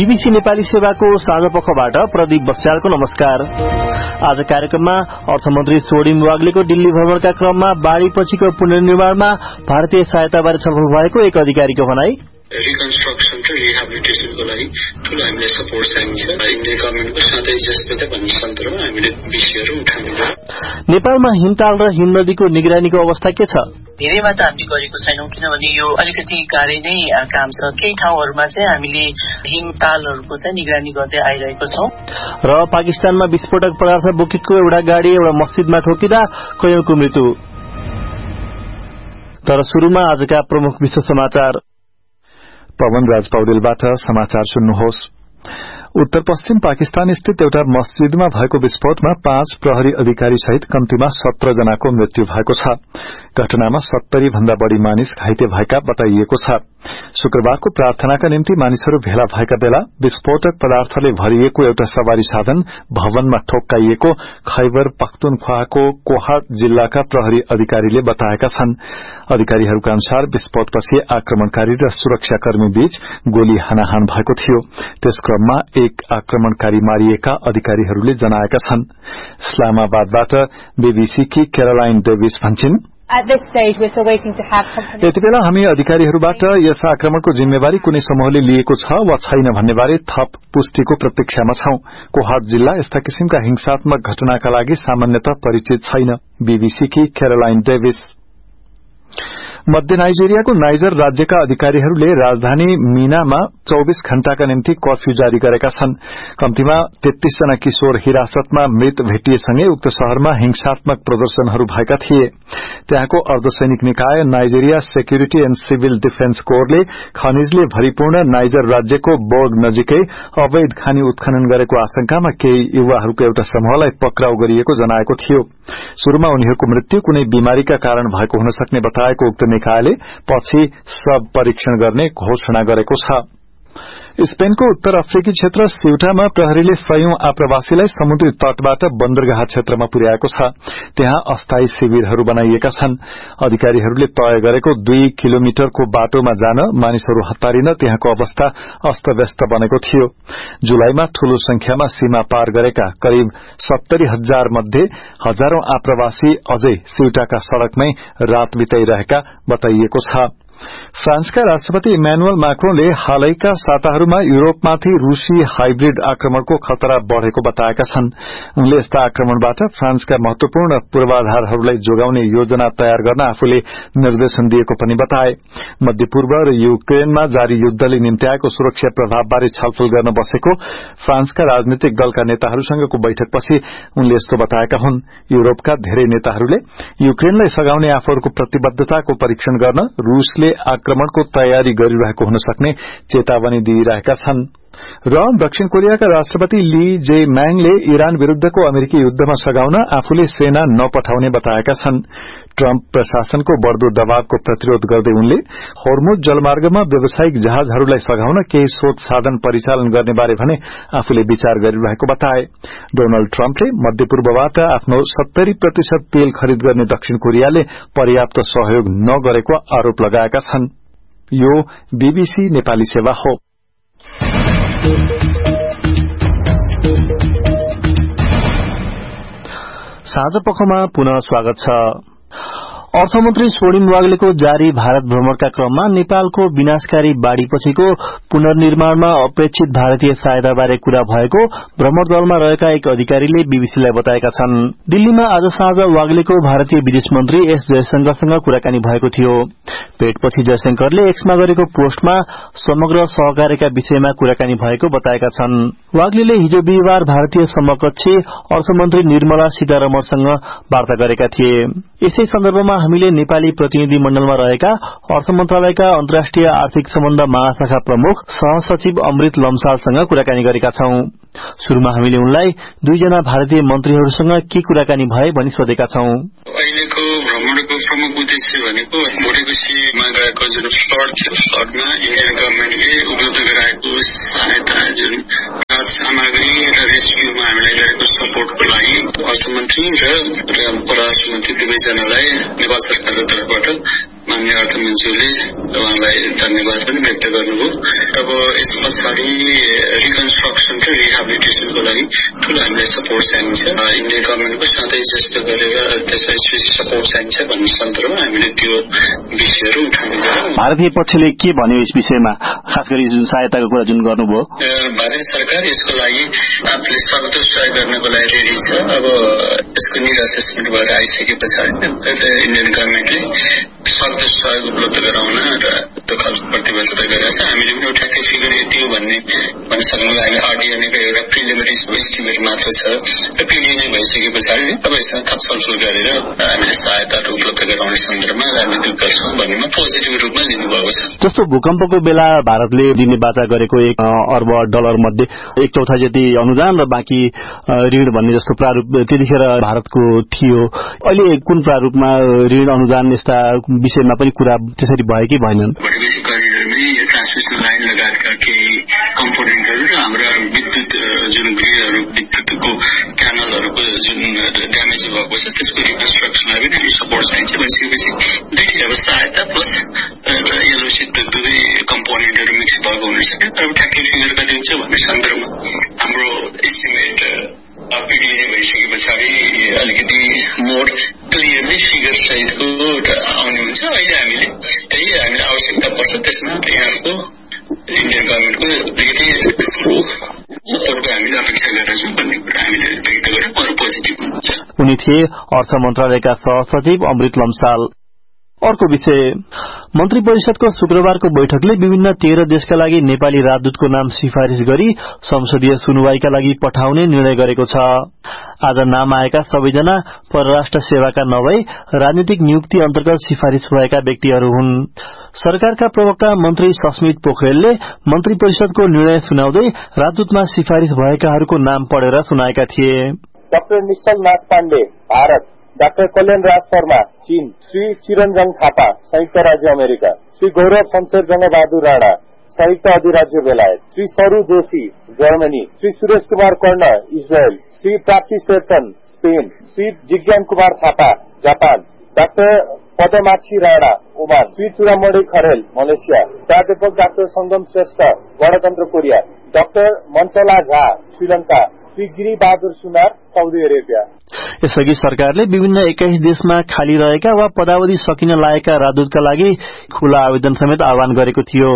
BBC Nepali सेवाको साँझ पखबाट प्रदीप बस्यालको नमस्कार। आज कार्यक्रममा अर्थमन्त्री स्वर्णिम वाग्लेको दिल्ली भ्रमणका क्रममा बाढ़ीपछिको पुनर्निर्माणमा भारतीय सहायताबारे छलफल भएको एक अधिकारीको भनाई। रिकन्स्ट्रक्सन र रिहेबिलिटेसनको लागि ठूलो हामीले सपोर्ट चाहिन्छ। इन्डियन गभर्मेन्टको सधैँ जस्तो भन्ने सन्दर्भमा हामीले विषयहरू उठाउने। नेपालमा हिमताल र हिमनदीको निगरानीको अवस्था के छ? धेरै मात्र हामीले गरेको छैनौं, किनभने यो अलिकति गाह्रै नै काम छ। केही ठाउँहरूमा चाहिँ हामीले हिमतालहरूको चाहिँ निगरानी गर्दै आइरहेको छौं। र पाकिस्तानमा विस्फोटक पदार्थ बोकेको एउटा गाडी एउटा मस्जिदमा ठोकिँदा कयौंको मृत्यु। तर सुरुमा आजका प्रमुख विश्व समाचार। पवन राज पौडेलबाट समाचार सुन्नुहोस्। उत्तर पश्चिम पाकिस्तान स्थित एउटा मस्जिदमा भएको विस्फोटमा 5 प्रहरी अधिकारी सहित कम्तीमा 17 जनाको मृत्यु भएको छ। घटनामा 70 भन्दा बढ़ी मानिस घाइते भएका बताइएको छ। शुक्रबारको प्रार्थनाका निम्ति मानिसहरू भेला भएका बेला विस्फोटक पदार्थले भरिएको एउटा सवारी साधन भवनमा ठोक्काइएको खैबर पख्तुनख्वाको कोहाट जिल्लाका प्रहरी अधिकारीले बताएका छन्। अधिकारीहरूका अनुसार विस्फोटपछि आक्रमणकारी र सुरक्षाकर्मी बीच गोली हानाहान भएको थियो। त्यस क्रममा एक आक्रमणकारी मारिएका अधिकारीहरूले जनाएका छन्। इस्लामाबादबाट बीबीसीकी कैरोलाइन डेभिस भन्छिन्, यति बेला हामी अधिकारीहरूबाट यस आक्रमणको जिम्मेवारी कुनै समूहले लिएको छ वा छैन भन्नेबारे थप पुष्टिको प्रतीक्षामा छौं। कोहाट जिल्ला यस्ता किसिमका हिंसात्मक घटनाका लागि सामान्यतः परिचित छैन। बीबीसीकी कैरोलाइन डेभिस। मध्य नाइजेरियाको नाइजर राज्यका अधिकारीहरूले राजधानी मीनामा 24 घण्टाका निम्ति कर्फ्यू जारी गरेका छन्। कम्तीमा 33 जना किशोर हिरासतमा मृत भेटिएसँगै उक्त शहरमा हिंसात्मक प्रदर्शनहरू भएका थिए। त्यहाँको अर्धसैनिक निकाय Nigeria security and civil defence कोरले खनिजले भरिपूर्ण नाइजर राज्यको बोर्ड नजिकै अवैध खानी उत्खनन गरेको आशंकामा केही युवाहरूको एउटा समूहलाई पक्राउ गरिएको जनाएको थियो। शुरूमा उनीहरूको मृत्यु कुनै बिमारीका कारण भएको हुन सक्ने बताएको उक्त निकायले पछि सब परीक्षण गर्ने घोषणा गरेको छ। स्पेनको उत्तर अफ्रिकी क्षेत्र सिउटामा प्रहरीले 100औं आप्रवासीलाई समुद्री तटबाट बन्दरगाह क्षेत्रमा पुर्याएको छ। त्यहाँ अस्थायी शिविरहरू बनाइएका छन्। अधिकारीहरूले तय गरेको 2 किलोमिटरको बाटोमा जान मानिसहरू हतारिन त्यहाँको अवस्था अस्तव्यस्त बनेको थियो। जुलाईमा ठूलो संख्यामा सीमा पार गरेका करिब 70,000 मध्ये हजारौं आप्रवासी अझै सिउटाका सड़कमै रात बिताइरहेका बताइएको छ। फ्रान्सका राष्ट्रपति इम्यानुअल मैक्रोनले हालैका साताहरूमा यूरोपमाथि रूसी हाइब्रिड आक्रमणको खतरा बढ़ेको बताएका छन्। उनले यस्ता आक्रमणबाट फ्रान्सका महत्वपूर्ण पूर्वाधारहरूलाई जोगाउने योजना तयार गर्न आफूले निर्देशन दिएको पनि बताए। मध्यपूर्व र युक्रेनमा जारी युद्धले निम्त्याएको सुरक्षा प्रभावबारे छलफल गर्न बसेको फ्रान्सका राजनीतिक दलका नेताहरूसँगको बैठकपछि उनले यस्तो बताएका हुन्। यूरोपका धेरै नेताहरूले युक्रेनलाई सघाउने आफूहरूको प्रतिबद्धताको परीक्षण गर्न रूसले आक्रमणको तयारी गरिरहेको हुन सक्ने चेतावनी दिइरहेका छन्। र दक्षिण कोरियाका राष्ट्रपति ली जे म्याङले इरान विरूद्धको अमेरिकी युद्धमा सघाउन आफूले सेना नपठाउने बताएका छन्। ट्रम्प प्रशासनको बढ़दो दबावको प्रतिरोध गर्दै उनले होर्मुज जलमार्गमा व्यावसायिक जहाजहरूलाई सघाउन केही शोध साधन परिचालन गर्ने बारे भने आफूले विचार गरिरहेको बताए। डोनाल्ड ट्रम्पले मध्यपूर्वबाट आफ्नो 70% तेल खरिद गर्ने दक्षिण कोरियाले पर्याप्त सहयोग नगरेको आरोप लगाएका छन्। यो बीबीसी नेपाली सेवा हो। साँझ पखमा पुनः स्वागत छ। अर्थमन्त्री स्वर्णिम वाग्लेको जारी भारत भ्रमणका क्रममा नेपालको विनाशकारी बाढ़ीपछिको पुनर्निर्माणमा अपेक्षित भारतीय सहायताबारे कुरा भएको भ्रमण दलमा रहेका एक अधिकारीले बीबीसीलाई बताएका छन्। दिल्लीमा आज साँझ वाग्लेको भारतीय विदेश मन्त्री एस जयशंकरसँग कुराकानी भएको थियो। भेटपछि जयशंकरले एक्समा गरेको पोस्टमा समग्र सहकार्यका विषयमा कुराकानी भएको बताएका छन्। वाग्लेले हिजो बिहीबार भारतीय समकक्षी अर्थमन्त्री निर्मला सीतारमणसँग वार्ता गरेका थिए। यसै सन्दर्भमा हामीले नेपाली प्रतिनिधि मण्डलमा रहेका अर्थ मन्त्रालयका अन्तर्राष्ट्रिय आर्थिक सम्बन्ध महाशाखा प्रमुख सहसचिव अमृत लम्सालसँग कुराकानी गरेका छौं। शुरूमा हामीले उनलाई 2 जना भारतीय मन्त्रीहरूसँग के कुराकानी भए भनी सोधेका छौं। अहिलेको भ्रमणको प्रमुख उद्देश्य भनेको मोडेगुसीमा गएको जुन फ्लड थियो, फ्लडमा इन्डियन गभर्मेन्टले उपलब्ध गराएको सहायता जुन सामग्री र रेस्क्युमा हामीलाई गरेको सपोर्टको लागि अर्थमन्त्री र परराष्ट्र मन्त्री दुवैजनालाई नेपाल सरकारको तर्फबाट माननीय अर्थमन्त्रीले उहाँलाई धन्यवाद पनि व्यक्त गर्नुभयो। अब यस पछाडि रिकन्स्ट्रक्सन र रिहेबिलिटेसनको लागि ठूलो हामीलाई सपोर्ट चाहिन्छ। इन्डियन गभर्मेन्टको सधैँ जस्तो गरेर त्यसलाई सपोर्ट चाहिन्छ भन्ने सन्दर्भमा हामीले त्यो विषयहरू उठाउँदै जान्छौँ। भारतीय पक्षले के भन्यो यस विषयमा, खास गरी जुन सहायताको कुरा जुन गर्नुभयो? भारत सरकार यसको लागि आफूले सक्दो सहयोग गर्नको लागि रेडी छ। अब यसको निड असेसमेन्ट भएर आइसके पछाडि इन्डियन गभर्मेन्टले सक्दो सहयोग उपलब्ध गराउन र त्यो खालको प्रतिबद्धता गरेको छ। हामीले पनि एउटा फिगर यति हो भन्ने सक्नुलाई हामी आरडीएनएको एउटा प्रिलिमिनरी एस्टिमेट मात्र छ र पिडिएनए भइसके पछाडि अब यसमा थप छलफल गरेर हामीले सहायताहरू उपलब्ध गराउने सन्दर्भमा राजनीति गर्छौँ भन्नेमा पोजिटिभ रूपमा लिनुभएको छ। जस्तो भूकम्पको बेला भारतले दिने बाचा गरेको $1 अर्ब मध्ये 1/4 जति अनुदान र बाँकी ऋण भन्ने जस्तो प्रारूप त्यतिखेर भारतको थियो। अहिले कुन प्रारूपमा ऋण अनुदान यस्ता विषयमा पनि कुरा त्यसरी भयो कि भएनन्? बढी बेसी करिडरमै ट्रान्समिसन लाइन लगायतका केही कम्पोनेन्टहरू र हाम्रा विद्युत जुन ग्रिडहरू विद्युतको क्यानलहरूको जुन ड्यामेज भएको छ त्यसको रिकन्स्ट्रक्सनलाई पनि हामी सपोर्ट चाहिन्छ भइसकेपछि दुईवटा सहायता प्लस एलओसी दुवै कम्पोनेन्टहरू मिक्स भएको हुन सक्छ। तर ठ्याक्कै फिगर कति हुन्छ भन्ने सन्दर्भमा हाम्रो एस्टिमेट पिडिएनए भइसके पछाडि अलिकति मोर क्लियरली फिगर सहितको आउने हुन्छ। अहिले हामीले त्यही हामीलाई आवश्यकता पर्छ, त्यसमा यहाँको इन्डियन गभर्मेन्टको अलिकति सपोर्टको हामीले अपेक्षा गरेछौँ भन्ने कुरा हामीले व्यक्त गरेर अरू पोजिटिभ हुन्छ। उनी थिए अर्थ मन्त्रालयका सहसचिव अमृत लम्साल। अर्को विषय, मन्त्री परिषदको शुक्रबारको बैठकले विभिन्न 13 देशका लागि नेपाली राजदूतको नाम सिफारिश गरी संसदीय सुनवाईका लागि पठाउने निर्णय गरेको छ। आज नाम आएका सबैजना परराष्ट्र सेवाका नभई राजनीतिक नियुक्ति अन्तर्गत सिफारिश भएका व्यक्तिहरू हुन्। सरकारका प्रवक्ता मन्त्री सस्मित पोखरेलले मन्त्री परिषदको निर्णय सुनाउँदै राजदूतमा सिफारिश भएकाहरूको नाम पढेर सुनाएका थिए। डाक्टर निश्चल नाथ पाण्डे भारत, डाक्टर कल्याण राज शर्मा चीन, श्री चिरञ्जन थापा संयुक्त राज्य अमेरिका, श्री गौरव शमशेर जंगबहादुर राणा संयुक्त अधिराज्य बेलायत, श्री सरू जोशी जर्मनी, श्री सुरेश कुमार कर्ण इजरायल, श्री प्राप्ति Sherchan Spain, Shri जिज्ञान Kumar Thapa Japan, doctor पदमाक्षी Rana Oman, Shri Churamani Kharel Malaysia, प्राध्यापक डाक्टर संगम श्रेष्ठ गणतन्त्र कोरिया, डाक्टर मञ्चला झा श्रीलंका, श्री गिरी बहादुर सुनार साउदी अरेबिया। यसअघि सरकारले विभिन्न 21 देशमा खाली रहेका वा पदावधि सकिन लागेका राजदूतका लागि खुला आवेदन समेत आह्वान गरेको थियो।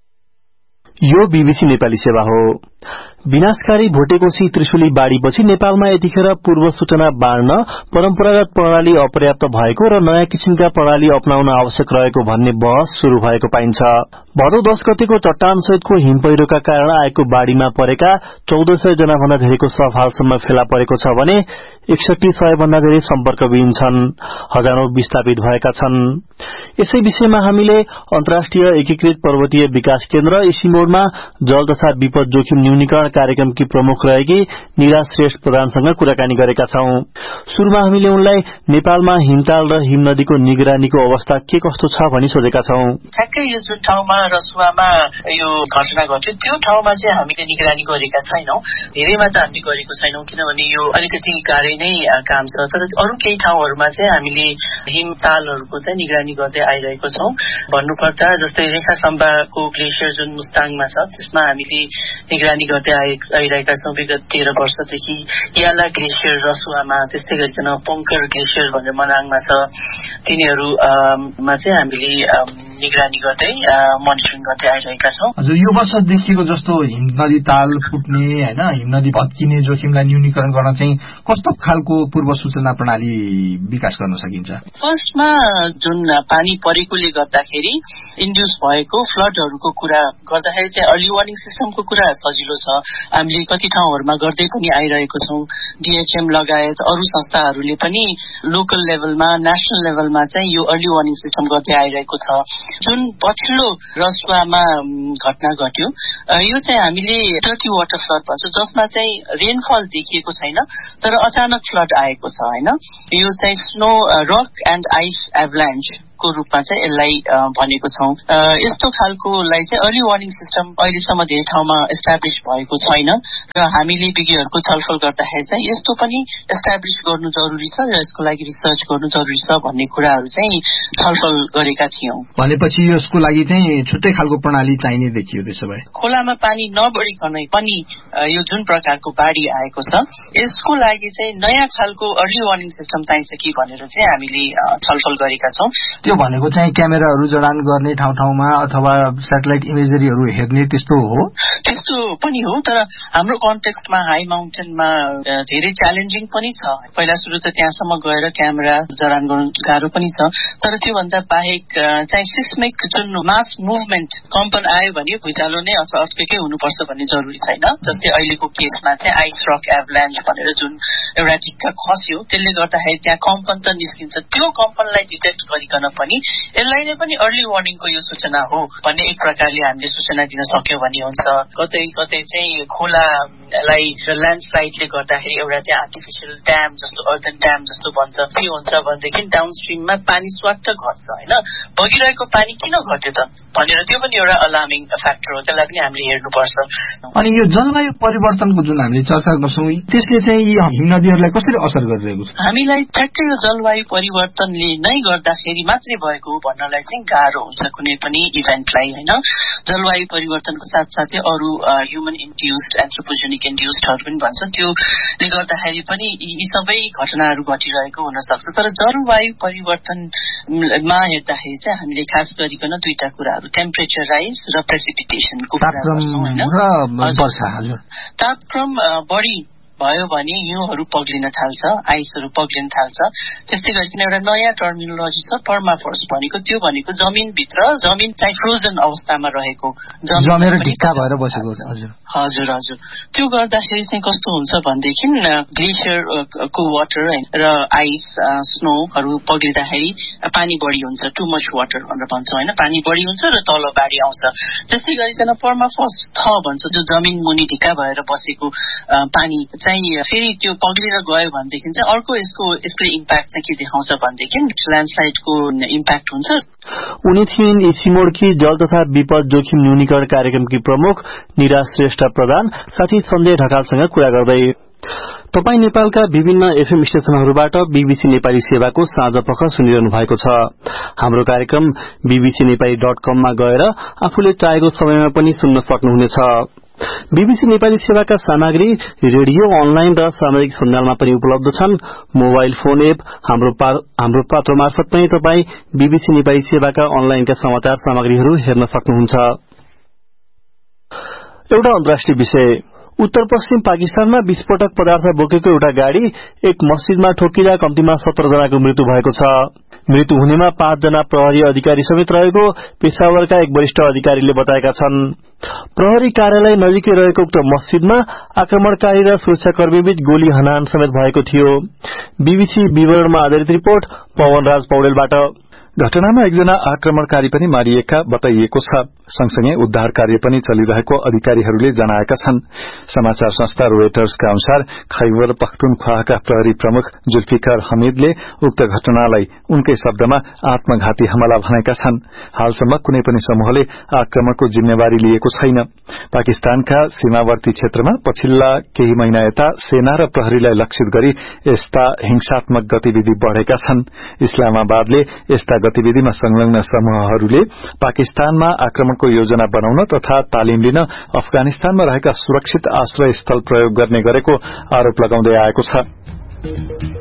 यो बीबीसी नेपाली सेवा हो। विनाशकारी भोटेकोशी त्रिशुली बाढ़ीपछि नेपालमा यतिखेर पूर्व सूचना बाँड्न परम्परागत प्रणाली अपर्याप्त भएको र नयाँ किसिमका प्रणाली अपनाउन आवश्यक रहेको भन्ने बहस शुरू भएको पाइन्छ। भदौ 10 गतेको चट्टान सहितको हिम पहिरोका कारण आएको बाढ़ीमा परेका 1400 जना भन्दा धेरैको शव हालसम्म फेला परेको छ भने 6100 भन्दा धेरै सम्पर्कविहीन छन्। हजारौं विस्थापित भएका छन्। यसै विषयमा हामीले अन्तर्राष्ट्रिय एकीकृत पर्वतीय विकास केन्द्र इसिमोडमा जल तथा विपद जोखिम न्यूनीकरण कार्यक्रमकी प्रमुख रहेकी निरा श्रेष्ठ प्रधानसँग कुराकानी गरेका छौं। शुरूमा हामीले उनलाई नेपालमा हिमताल र हिम नदीको निगरानीको अवस्था के कस्तो छ भनी सोधेका छौं। ठ्याक्कै यो जुन ठाउँमा रसुवामा यो घटना घट्यो त्यो ठाउँमा चाहिँ हामीले निगरानी गरेका छैनौं। धेरैमा त हामीले गरेको छैनौं किनभने यो अलिकति गाह्रै नै काम छ। तर अरू केही ठाउँहरूमा चाहिँ हामीले हिमतालहरूको चाहिँ निगरानी गर्दै आइरहेको छौं। भन्नुपर्दा जस्तै रेखासम्बाको ग्लेसियर जुन मुस्ताङमा छ त्यसमा हामीले निगरानी गर्दै आइरहेका छौं विगत 13 वर्षदेखि। याला ग्लेसियर रसुवामा, त्यस्तै गरिकन पोङ्कर ग्लेसियर भनेर मनाङमा छ, तिनीहरूमा चाहिँ हामीले निगरानी गर्दै मोनिटरिङ गर्दै आइरहेका छौं। हजुर, यो वर्ष देखिएको जस्तो हिम नदी ताल फुट्ने हैन, हिम नदी भत्किने जोखिमलाई न्यूनीकरण गर्न चाहिँ कस्तो खालको पूर्व सूचना प्रणाली विकास गर्न सकिन्छ? फर्स्टमा जुन पानी परेकोले गर्दाखेरि इन्ड्युस भएको फ्लडहरूको कुरा गर्दाखेरि चाहिँ अर्ली वार्निङ सिस्टमको कुरा सजिलो छ। हामीले कति ठाउँहरूमा गर्दै पनि आइरहेको छौं। डीएचएम लगायत अरू संस्थाहरूले पनि लोकल लेभलमा, नेशनल लेभलमा चाहिँ यो अर्ली वार्निङ सिस्टम गर्दै आइरहेको छ। जुन पछिल्लो रसुवामा घटना घट्यो यो चाहिँ हामीले टर्की वाटर फ्लड भन्छौँ, जसमा चाहिँ रेनफल देखिएको छैन तर अचानक फ्लड आएको छ हैन। यो चाहिँ स्नो रक एन्ड आइस एभलान्च को रूपमा चाहिँ यसलाई भनेको छौं। यस्तो खालकोलाई चाहिँ अर्ली वार्निङ सिस्टम अहिलेसम्म धेरै ठाउँमा एस्टाब्लिश भएको छैन र हामीले विज्ञहरूको छलफल गर्दाखेरि चाहिँ यस्तो पनि एस्टाब्लिश गर्नु जरुरी छ र यसको लागि रिसर्च गर्नु जरुरी छ भन्ने कुराहरू चाहिँ छलफल गरेका थियौं। भनेपछि यसको लागि चाहिँ छुट्टै खालको प्रणाली चाहिने देखियो। त्यसो भए खोलामा पानी नबढिकनै पनि यो जुन प्रकारको बाढी आएको छ यसको लागि चाहिँ नयाँ खालको अर्ली वार्निङ सिस्टम चाहिन्छ कि भनेर चाहिँ हामीले छलफल गरेका छौं। त्यो भनेको चाहिँ क्यामेराहरू जडान गर्ने ठाउँमा अथवा स्याटेलाइट इमेजरीहरू हेर्ने त्यस्तो हो? त्यस्तो पनि हो, तर हाम्रो कन्टेक्स्टमा हाई माउन्टेनमा धेरै च्यालेन्जिङ पनि छ। पहिला सुरु त त्यहाँसम्म गएर क्यामेरा जडान गर्नु गाह्रो पनि छ, तर त्योभन्दा बाहेक चाहिँ सिस्मिक जुन मास मुभमेन्ट कम्पन आयो भने भुइँचालो नै अथवा अर्थक्वेकै हुनुपर्छ भन्ने जरुरी छैन। जस्तै अहिलेको केसमा चाहिँ आइस रक एभलान्च भनेर जुन एउटा ढिक्का खस्यो त्यसले गर्दाखेरि त्यहाँ कम्पन त निस्किन्छ। त्यो कम्पनलाई डिटेक्ट गरिकन पनि यसलाई नै पनि अर्ली वार्निङको यो सूचना हो भन्ने एक प्रकारले हामीले सूचना दिन सक्यौं भने हुन्छ। कतै कतै चाहिँ खोलालाई ल्यान्डस्लाइडले गर्दाखेरि एउटा त्यहाँ आर्टिफिसियल ड्याम जस्तो अर्थन ड्याम जस्तो बन्छ। के हुन्छ भनेदेखि डाउनस्ट्रिममा पानी स्वाट घट्छ हैन, बगिरहेको पानी किन घट्यो त भनेर त्यो पनि एउटा अलार्मिङ फ्याक्टर हो, त्यसलाई पनि हामीले हेर्नुपर्छ। अनि यो जलवायु परिवर्तनको जुन हामीले चर्चा गर्छौं त्यसले चाहिँ यी हिमनदीहरूलाई कसरी असर गरिरहेको छ? हामीलाई ठ्याक्कै यो जलवायु परिवर्तनले नै गर्दाखेरि मात्रै भएको हो भन्नलाई चाहिँ गाह्रो हुन्छ कुनै पनि इभेन्टलाई हैन। जलवायु परिवर्तनको साथसाथै अरू ह्युमन इन्ड्युस्ड एन्थ्रोपोजेनिक इन्ड्युस्डहरू पनि भन्छ, त्योले गर्दाखेरि पनि यी सबै घटनाहरू घटिरहेको हुन सक्छ। तर जलवायु परिवर्तनमा हेर्दाखेरि चाहिँ हामीले खास गरिकन दुईटा कुराहरू टेम्परेचर राइज र प्रेसिपिटेसनको कुरा गर्छौं हैन। तापक्रम बढी भयो भने हिउँहरू पग्लिन थाल्छ, आइसहरू पग्लिन थाल्छ। त्यस्तै गरिकन एउटा नयाँ टर्मिनोलोजी छ पर्माफ्रोस्ट भनेको। त्यो भनेको जमिनभित्र जमिन चाहिँ फ्रोजन अवस्थामा रहेको, जमेर ढिक्का भएर बसेको। हजुर हजुर। त्यो गर्दाखेरि चाहिँ कस्तो हुन्छ भनेदेखि ग्लेसियरको वाटर र आइस स्नोहरू पग्लिँदाखेरि पानी बढी हुन्छ, टु मच वाटर भनेर भन्छौँ हैन, पानी बढी हुन्छ र तल बाढी आउँछ। त्यस्तै गरिकन पर्माफ्रोस्ट भन्छ जो जमिन मुनि ढिक्का भएर बसेको पानी चाहिँ फेरि त्यो पग्लिएर गयो भनेदेखि चाहिँ अर्को यसको इम्प्याक्ट चाहिँ के देखाउँछ भनेदेखि ल्यान्डस्लाइडको इम्प्याक्ट हुन्छ। उनी थिइन् इसिमोडकी जल तथा विपद जोखिम न्यूनीकरण कार्यक्रमकी प्रमुख निरा श्रेष्ठ प्रधान साथी सञ्जय ढकालसँग कुरा गर्दै। तपाई नेपालका विभिन्न एफएम स्टेशनहरूबाट बीबीसी नेपाली सेवाको साँझ पख सुनिरहनु भएको छ। हाम्रो कार्यक्रम bbcnepali.com मा गएर आफूले चाहेको समयमा पनि सुन्न सक्नुहुनेछ। बीबीसी नेपाली सेवाका सामग्री रेडियो, अनलाइन र सामाजिक सञ्जालमा पनि उपलब्ध छन्। मोबाइल फोन एप हाम्रो पात्र मार्फत पनि तपाई बीबीसी नेपाली सेवाका अनलाइनका समाचार सामग्रीहरू हेर्न सक्नुहुन्छ। एउटा अन्तर्राष्ट्रिय विषय। उत्तर पश्चिम पाकिस्तानमा विस्फोटक पदार्थ बोकेको एउटा गाड़ी एक मस्जिदमा ठोकिँदा कम्तीमा 17 जनाको मृत्यु भएको छ। मृत्यु हुनेमा 5 जना प्रहरी अधिकारी समेत रहेको पेशावरका एक वरिष्ठ अधिकारीले बताएका छन्। प्रहरी कार्यालय नजिकै रहेको उक्त मस्जिदमा आक्रमणकारी र सुरक्षाकर्मीबीच गोली हानाहान समेत भएको थियो। बीबीसी विवरणमा आधारित रिपोर्ट पवनराज पौडेलबाट। घटनामा एकजना आक्रमणकारी पनि मारिएका बताइएको छ। सँगसँगै उद्धार कार्य पनि चलिरहेको अधिकारीहरूले जनाएका छन्। समाचार संस्था रोयटर्सका अनुसार खैबर पख्तुनख्वाका प्रहरी प्रमुख जुल्फिकर हमीदले उक्त घटनालाई उनकै शब्दमा आत्मघाती हमला भनेका छन्। हालसम्म कुनै पनि समूहले आक्रमणको जिम्मेवारी लिएको छैन। पाकिस्तानका सीमावर्ती क्षेत्रमा पछिल्ला केही महिना यता सेना र प्रहरीलाई लक्षित गरी यस्ता हिंसात्मक गतिविधि बढ़ेका छन्। इस्लामाबादले यस्ता गतिविधिमा संलग्न समूहहरूले पाकिस्तानमा आक्रमणको योजना बनाउन तथा तालिम लिन अफगानिस्तानमा रहेका सुरक्षित आश्रय स्थल प्रयोग गर्ने गरेको आरोप लगाउँदै आएको छ।